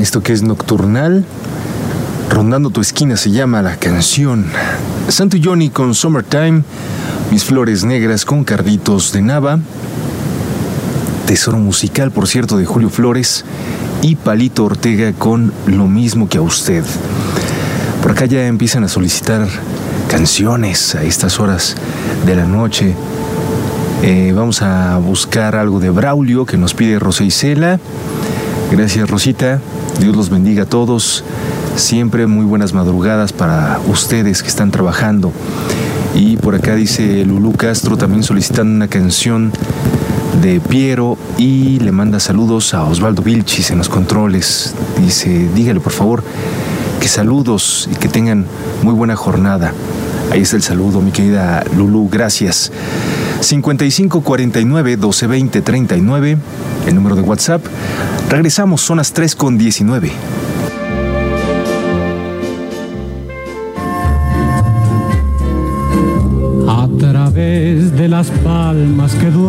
esto que es Nocturnal. Rondando tu esquina se llama la canción. Santo Johnny con Summertime. Mis Flores Negras con Carlitos de Nava. Tesoro Musical, por cierto, de Julio Flores. Y Palito Ortega con Lo Mismo que a Usted. Por acá ya empiezan a solicitar canciones a estas horas de la noche. Vamos a buscar algo de Braulio que nos pide Rosa Isela. Gracias, Rosita. Dios los bendiga a todos. Siempre muy buenas madrugadas para ustedes que están trabajando. Y por acá dice Lulú Castro también solicitando una canción de Piero y le manda saludos a Osvaldo Vilchis en los controles. Dice, dígale por favor que saludos y que tengan muy buena jornada. Ahí está el saludo, mi querida Lulú, gracias. 5549-1220-39, el número de WhatsApp. Regresamos, son las 3:19. A través de las palmas que